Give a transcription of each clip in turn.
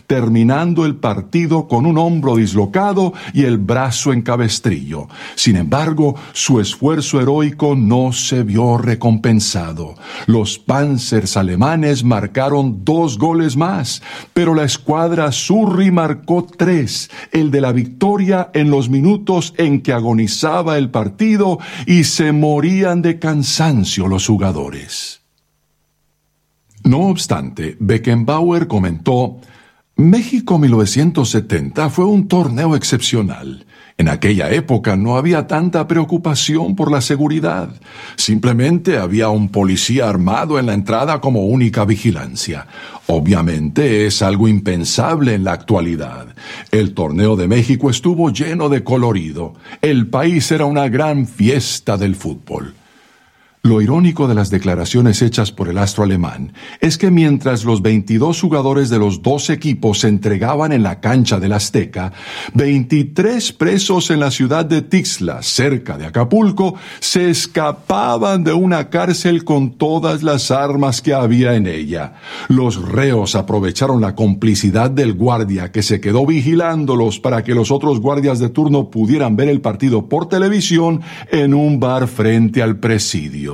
terminando el partido con un hombro dislocado y el brazo en cabestrillo. Sin embargo, su esfuerzo heroico no se vio recompensado. Los Panzers alemanes marcaron 2 goles más, pero la escuadra Surri marcó 3, el de la victoria en los minutos en que agonizaba el partido y se morían de cansancio los jugadores. No obstante, Beckenbauer comentó: México 1970 fue un torneo excepcional. En aquella época no había tanta preocupación por la seguridad. Simplemente había un policía armado en la entrada como única vigilancia. Obviamente es algo impensable en la actualidad. El torneo de México estuvo lleno de colorido. El país era una gran fiesta del fútbol. Lo irónico de las declaraciones hechas por el astro alemán es que mientras los 22 jugadores de los 2 equipos se entregaban en la cancha del Azteca, 23 presos en la ciudad de Tixla, cerca de Acapulco, se escapaban de una cárcel con todas las armas que había en ella. Los reos aprovecharon la complicidad del guardia que se quedó vigilándolos para que los otros guardias de turno pudieran ver el partido por televisión en un bar frente al presidio.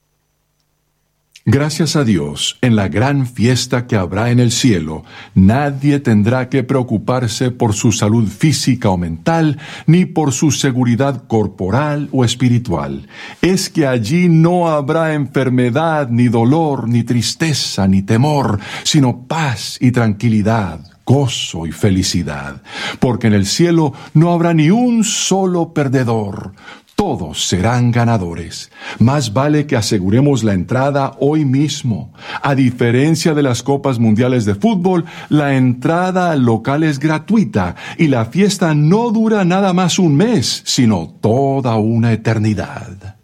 Gracias a Dios, en la gran fiesta que habrá en el cielo, nadie tendrá que preocuparse por su salud física o mental, ni por su seguridad corporal o espiritual. Es que allí no habrá enfermedad, ni dolor, ni tristeza, ni temor, sino paz y tranquilidad, gozo y felicidad. Porque en el cielo no habrá ni un solo perdedor. Todos serán ganadores. Más vale que aseguremos la entrada hoy mismo. A diferencia de las Copas Mundiales de Fútbol, la entrada al local es gratuita y la fiesta no dura nada más un mes, sino toda una eternidad.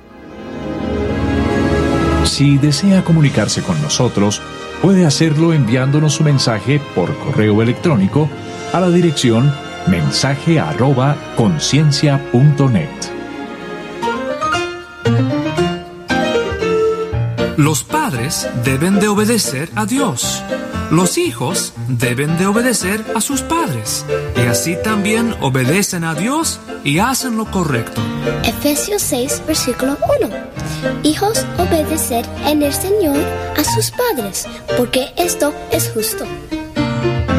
Si desea comunicarse con nosotros, puede hacerlo enviándonos su mensaje por correo electrónico a la dirección mensaje@conciencia.net. Los padres deben de obedecer a Dios. Los hijos deben de obedecer a sus padres. Y así también obedecen a Dios y hacen lo correcto. Efesios 6, versículo 1. Hijos, obedeced en el Señor a sus padres, porque esto es justo.